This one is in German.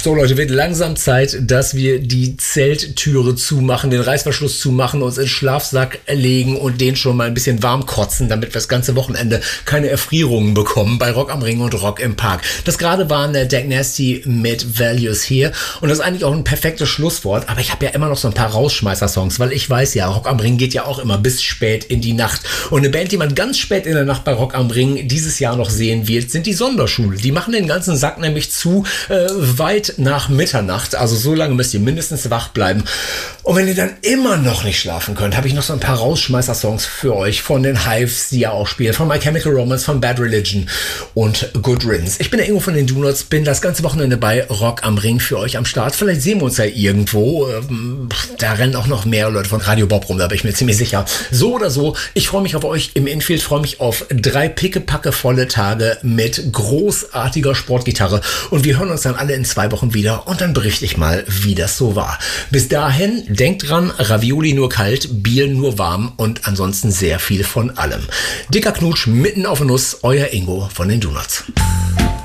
So Leute, wird langsam Zeit, dass wir die Zelttüre zumachen, den Reißverschluss zumachen, uns ins Schlafsack legen und den schon mal ein bisschen warm kotzen, damit wir das ganze Wochenende keine Erfrierungen bekommen bei Rock am Ring und Rock im Park. Das gerade waren Dag Nasty mit Values hier und das ist eigentlich auch ein perfektes Schlusswort, aber ich habe ja immer noch so ein paar Rausschmeißer-Songs, weil ich weiß ja, Rock am Ring geht ja auch immer bis spät in die Nacht und eine Band, die man ganz spät in der Nacht bei Rock am Ring dieses Jahr noch sehen wird, sind die Sonderschule. Die machen den ganzen Sack nämlich zu weit nach Mitternacht, also so lange müsst ihr mindestens wach bleiben. Und wenn ihr dann immer noch nicht schlafen könnt, habe ich noch so ein paar Rausschmeißer-Songs für euch von den Hives, die ja auch spielen, von My Chemical Romance, von Bad Religion und Good Riddance. Ich bin der Ingo von den Donuts, bin das ganze Wochenende bei Rock am Ring für euch am Start. Vielleicht sehen wir uns ja irgendwo. Da rennen auch noch mehr Leute von Radio Bob rum, da bin ich mir ziemlich sicher. So oder so, ich freue mich auf euch im Infield, freue mich auf 3 pickepackevolle Tage mit großartiger Sportgitarre und wir hören uns dann alle in 2 Wochen wieder und dann berichte ich mal, wie das so war. Bis dahin, denkt dran, Ravioli nur kalt, Bier nur warm und ansonsten sehr viel von allem. Dicker Knutsch mitten auf der Nuss, euer Ingo von den Donuts.